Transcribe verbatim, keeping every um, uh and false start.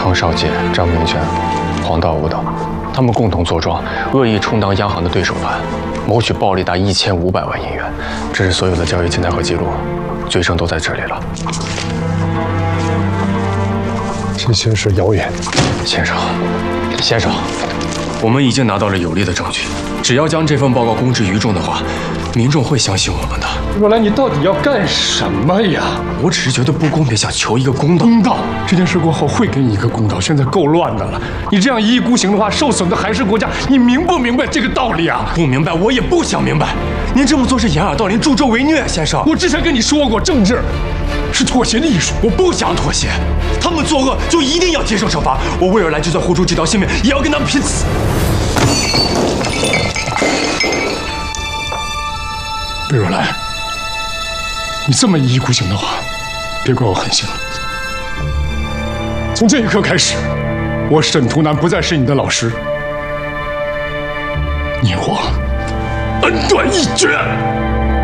康少杰、张明轩、黄道武等，他们共同坐庄，恶意充当央行的对手盘，谋取暴利达一千五百万银元。这是所有的交易清单和记录，罪证都在这里了。 这些是谣言， 先生，先生，我们已经拿到了有力的证据，只要将这份报告公之于众的话，民众会相信我们的。 若兰，你到底要干什么呀？ 我只是觉得不公平，想求一个公道。 公道，这件事过后会给你一个公道。现在够乱的了，你这样一意孤行的话，受损的还是国家。你明不明白这个道理啊？ 不明白，我也不想明白。您这么做是掩耳盗铃、助纣为虐，先生。 我之前跟你说过，政治是妥协的艺术。 我不想妥协，他们作恶就一定要接受惩罚。我魏尔兰就算豁出这条性命，也要跟他们拼死。 魏若兰，你这么一意孤行的话，别怪我狠心了。从这一刻开始，我沈图南不再是你的老师，你我恩断义绝。